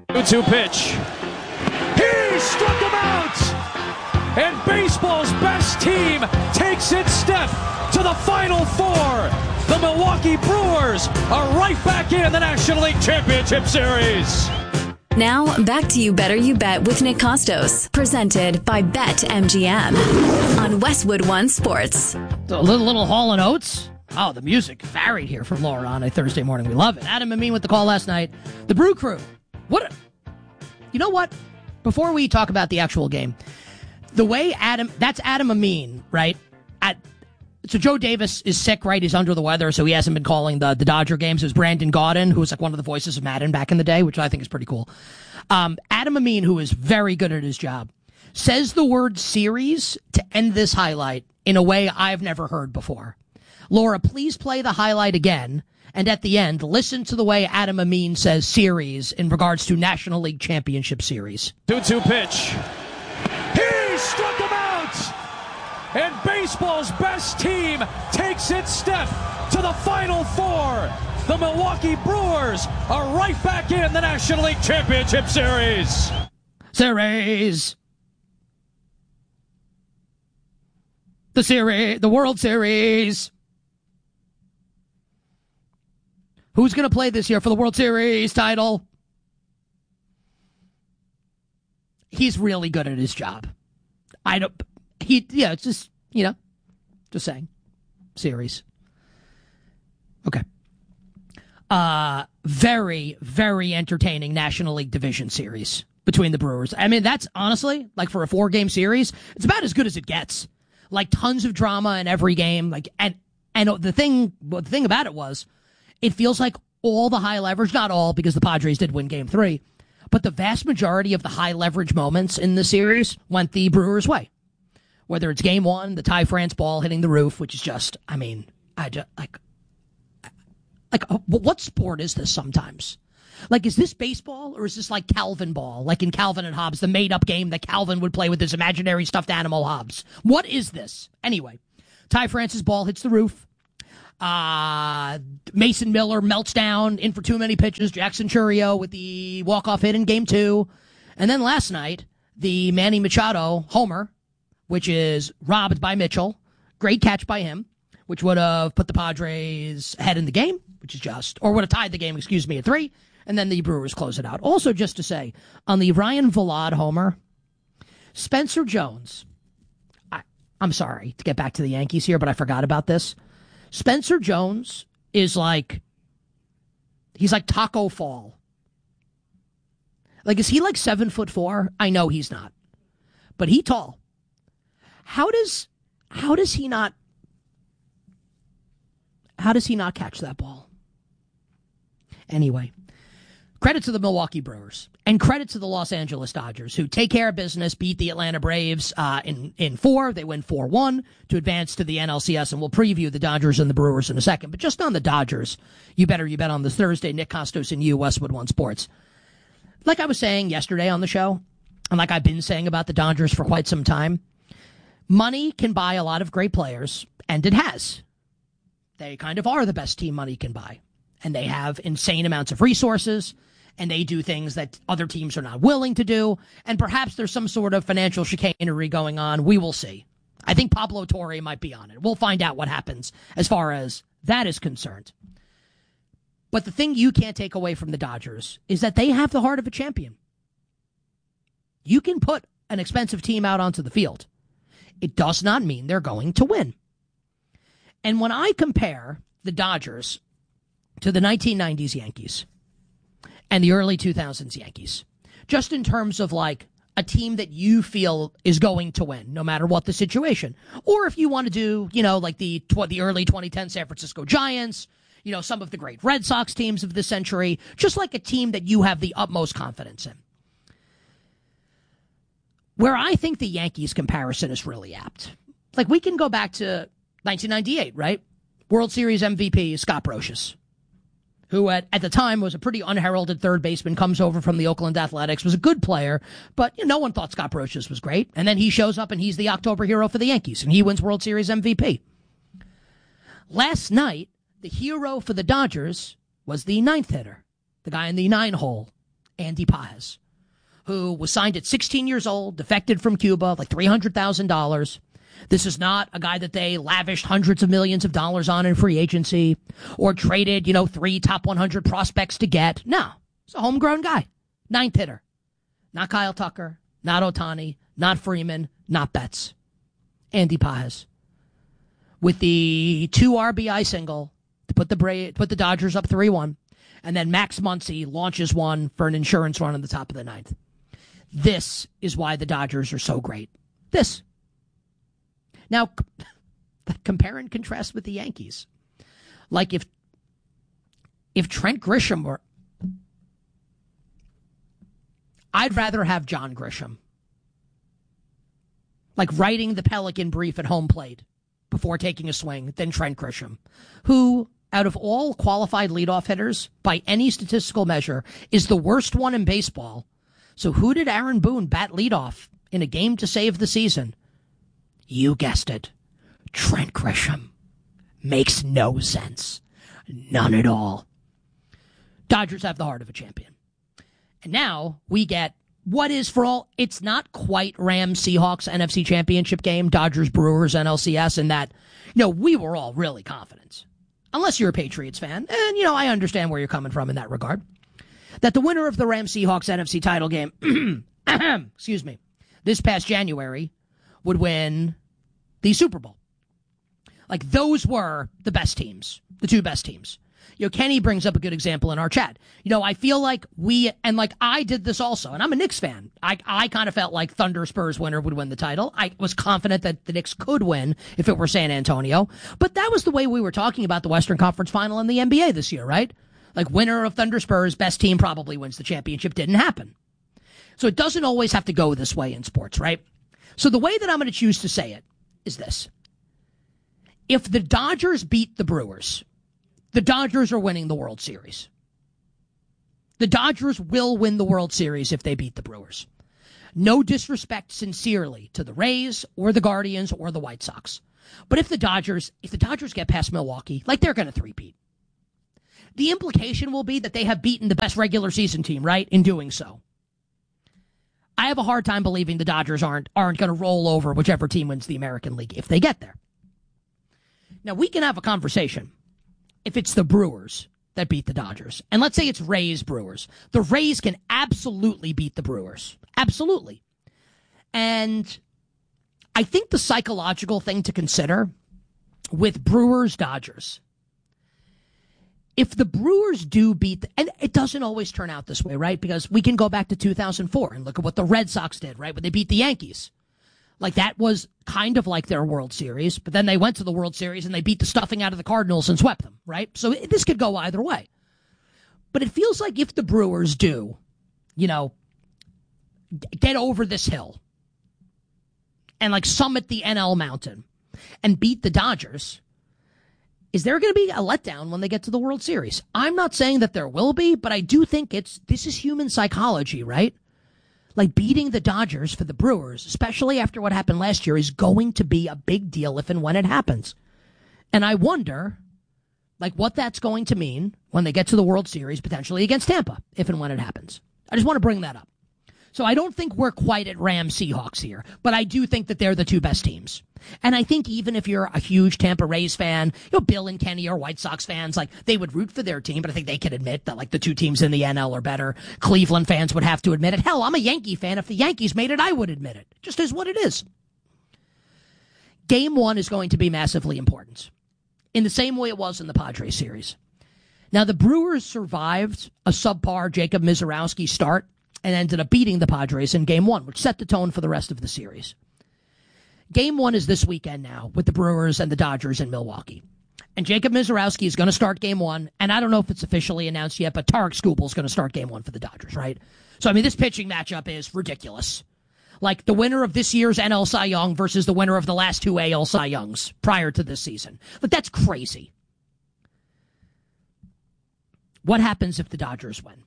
2-2 pitch. He struck him out! And baseball's best team takes its step to the Final Four. The Milwaukee Brewers are right back in the National League Championship Series. Now, back to You Better You Bet with Nick Costos, presented by BetMGM on Westwood One Sports. A little Hall & Oates. Oh, the music varied here from Laura on a Thursday morning. We love it. Adam Amin with the call last night. The Brew Crew. You know what? Before we talk about the actual game, the way that's Adam Amin, right? So Joe Davis is sick, right? He's under the weather, so he hasn't been calling the Dodger games. It was Brandon Gaudin, who was like one of the voices of Madden back in the day, which I think is pretty cool. Adam Amin, who is very good at his job, says the word series to end this highlight in a way I've never heard before. Laura, please play the highlight again, and at the end, listen to the way Adam Amin says series in regards to National League Championship Series. 2-2 pitch. He struck him out! And baseball's best team takes its step to the Final Four. The Milwaukee Brewers are right back in the National League Championship Series. The World Series. Who's going to play this year for the World Series title? He's really good at his job. It's just, just saying. Series. Okay. Very, very entertaining National League Division Series between the Brewers. I mean, that's honestly, like for a 4-game series, it's about as good as it gets. Like tons of drama in every game. And the thing about it was, it feels like all the high leverage, not all because the Padres did win Game 3, but the vast majority of the high leverage moments in the series went the Brewers' way. Whether it's Game 1, the Ty France ball hitting the roof, which is just, what sport is this sometimes? Like, is this baseball or is this like Calvin ball? Like in Calvin and Hobbes, the made-up game that Calvin would play with his imaginary stuffed animal Hobbes. What is this? Anyway, Ty France's ball hits the roof. Mason Miller melts down in for too many pitches. Jackson Chourio with the walk-off hit in Game 2. And then last night, the Manny Machado homer, which is robbed by Mitchell. Great catch by him, which would have put the Padres ahead in the game, or would have tied the game, at 3. And then the Brewers close it out. Also, just to say, on the Ryan Vilade homer, Spencer Jones, I'm sorry to get back to the Yankees here, but I forgot about this. Spencer Jones is he's like Taco Fall. Like, is he like 7'4"? I know he's not, but he tall. How does he not catch that ball? Anyway, credit to the Milwaukee Brewers and credit to the Los Angeles Dodgers, who take care of business, beat the Atlanta Braves in 4. They win 4-1 to advance to the NLCS, and we'll preview the Dodgers and the Brewers in a second. But just on the Dodgers, you bet on this Thursday. Nick Costos and you, Westwood One Sports. Like I was saying yesterday on the show, and like I've been saying about the Dodgers for quite some time, money can buy a lot of great players, and it has. They kind of are the best team money can buy. And they have insane amounts of resources, and they do things that other teams are not willing to do, and perhaps there's some sort of financial chicanery going on. We will see. I think Pablo Torre might be on it. We'll find out what happens as far as that is concerned. But the thing you can't take away from the Dodgers is that they have the heart of a champion. You can put an expensive team out onto the field. It does not mean they're going to win. And when I compare the Dodgers to the 1990s Yankees and the early 2000s Yankees, just in terms of like a team that you feel is going to win, no matter what the situation. Or if you want to do, like the early 2010 San Francisco Giants, some of the great Red Sox teams of the century, just like a team that you have the utmost confidence in. Where I think the Yankees comparison is really apt. Like, we can go back to 1998, right? World Series MVP Scott Brosius, who at the time was a pretty unheralded third baseman, comes over from the Oakland Athletics, was a good player, but no one thought Scott Brosius was great. And then he shows up and he's the October hero for the Yankees, and he wins World Series MVP. Last night, the hero for the Dodgers was the ninth hitter, the guy in the 9 hole Andy Pages, who was signed at 16 years old, defected from Cuba, like $300,000. This is not a guy that they lavished hundreds of millions of dollars on in free agency or traded, 3 top 100 prospects to get. No, he's a homegrown guy. Ninth hitter. Not Kyle Tucker, not Ohtani, not Freeman, not Betts. Andy Pages. With the 2 RBI single to put the Dodgers up 3-1. And then Max Muncy launches one for an insurance run in the top of the 9th. This is why the Dodgers are so great. This. Now, compare and contrast with the Yankees. Like if Trent Grisham were... I'd rather have John Grisham. Like writing the Pelican brief at home plate before taking a swing than Trent Grisham, who, out of all qualified leadoff hitters, by any statistical measure, is the worst one in baseball. So who did Aaron Boone bat leadoff in a game to save the season? You guessed it. Trent Grisham. Makes no sense. None at all. Dodgers have the heart of a champion. And now we get what is, for all, it's not quite Rams-Seahawks NFC Championship game, Dodgers-Brewers NLCS, in that, we were all really confident. Unless you're a Patriots fan, and, I understand where you're coming from in that regard, that the winner of the Rams-Seahawks NFC title game, excuse me, this past January would win the Super Bowl. Like, those were the best teams, the 2 best teams. Kenny brings up a good example in our chat. I feel like I did this also, and I'm a Knicks fan. I kind of felt like Thunder Spurs winner would win the title. I was confident that the Knicks could win if it were San Antonio. But that was the way we were talking about the Western Conference Final in the NBA this year, right? Like, winner of Thunder Spurs, best team probably wins the championship. Didn't happen. So it doesn't always have to go this way in sports, right? So the way that I'm going to choose to say it is this. If the Dodgers beat the Brewers, the Dodgers are winning the World Series. The Dodgers will win the World Series if they beat the Brewers. No disrespect, sincerely, to the Rays or the Guardians or the White Sox. But if the Dodgers get past Milwaukee, like they're going to three-peat. The implication will be that they have beaten the best regular season team, right, in doing so. I have a hard time believing the Dodgers aren't going to roll over whichever team wins the American League if they get there. Now, we can have a conversation if it's the Brewers that beat the Dodgers. And let's say it's Rays-Brewers. The Rays can absolutely beat the Brewers. Absolutely. And I think the psychological thing to consider with Brewers-Dodgers, if the Brewers do beat, and it doesn't always turn out this way, right? Because we can go back to 2004 and look at what the Red Sox did, right? When they beat the Yankees. Like, that was kind of like their World Series, but then they went to the World Series and they beat the stuffing out of the Cardinals and swept them, right? So this could go either way. But it feels like if the Brewers do, get over this hill and, like, summit the NL mountain and beat the Dodgers, is there going to be a letdown when they get to the World Series? I'm not saying that there will be, but I do think this is human psychology, right? Like, beating the Dodgers for the Brewers, especially after what happened last year, is going to be a big deal if and when it happens. And I wonder, like, what that's going to mean when they get to the World Series, potentially against Tampa, if and when it happens. I just want to bring that up. So I don't think we're quite at Rams-Seahawks here, but I do think that they're the 2 best teams. And I think even if you're a huge Tampa Rays fan, Bill and Kenny are White Sox fans, like, they would root for their team, but I think they can admit that, like, the 2 teams in the NL are better. Cleveland fans would have to admit it. Hell, I'm a Yankee fan. If the Yankees made it, I would admit it. It just is what it is. Game 1 is going to be massively important, in the same way it was in the Padres series. Now, the Brewers survived a subpar Jacob Misiorowski start and ended up beating the Padres in Game 1, which set the tone for the rest of the series. Game 1 is this weekend now with the Brewers and the Dodgers in Milwaukee. And Jacob Misiorowski is going to start Game 1, and I don't know if it's officially announced yet, but Tarek Skubal is going to start Game 1 for the Dodgers, right? So, I mean, this pitching matchup is ridiculous. Like, the winner of this year's NL Cy Young versus the winner of the last 2 AL Cy Youngs prior to this season. But that's crazy. What happens if the Dodgers win?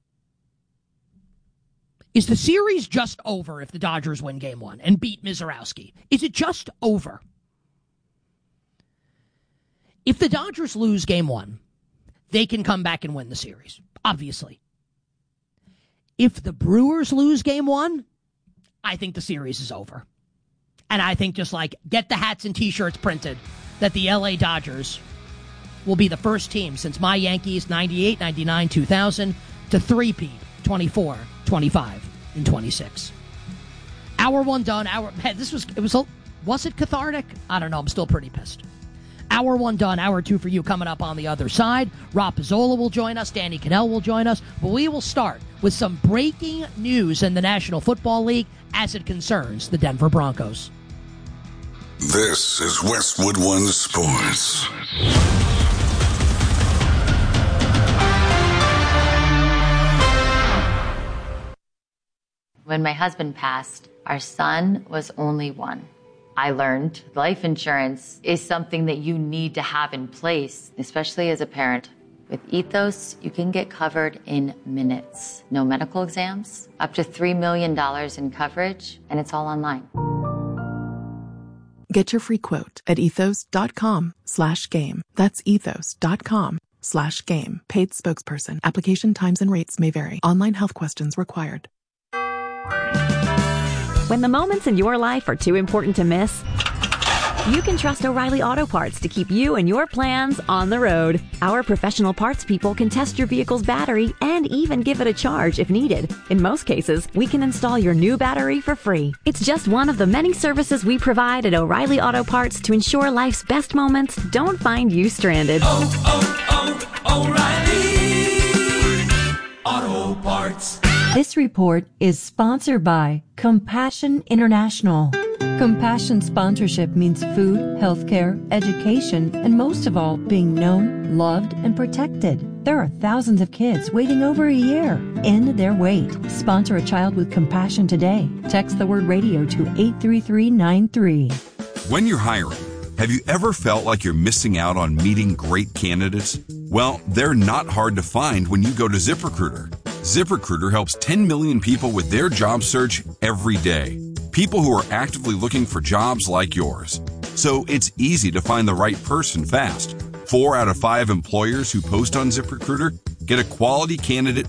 Is the series just over if the Dodgers win Game 1 and beat Misiorowski? Is it just over? If the Dodgers lose Game 1, they can come back and win the series, obviously. if the Brewers lose game 1, I think the series is over. And I think just like get the hats and T-shirts printed that the LA Dodgers will be the first team since my Yankees 98, 99, 2000 to three-peat 24, 25, and 26. Hour 1 done. Was it cathartic? I don't know. I'm still pretty pissed. Hour 1 done. Hour 2 for you coming up on the other side. Rob Pizzola will join us. Danny Cannell will join us. But we will start with some breaking news in the National Football League as it concerns the Denver Broncos. This is Westwood One Sports. When my husband passed, our son was only 1. I learned life insurance is something that you need to have in place, especially as a parent. With Ethos, you can get covered in minutes. No medical exams, up to $3 million in coverage, and it's all online. Get your free quote at ethos.com/game. That's ethos.com/game. Paid spokesperson. Application times and rates may vary. Online health questions required. When the moments in your life are too important to miss, you can trust O'Reilly Auto Parts to keep you and your plans on the road. Our professional parts people can test your vehicle's battery and even give it a charge if needed. In most cases, we can install your new battery for free. It's just one of the many services we provide at O'Reilly Auto Parts to ensure life's best moments don't find you stranded. O'Reilly Auto Parts. This report is sponsored by Compassion International. Compassion sponsorship means food, healthcare, education, and most of all, being known, loved, and protected. There are thousands of kids waiting over a year. End their wait. Sponsor a child with compassion today. Text the word radio to 83393. When you're hiring, have you ever felt like you're missing out on meeting great candidates? Well, they're not hard to find when you go to ZipRecruiter. ZipRecruiter helps 10 million people with their job search every day. People who are actively looking for jobs like yours. So it's easy to find the right person fast. 4 out of 5 employers who post on ZipRecruiter get a quality candidate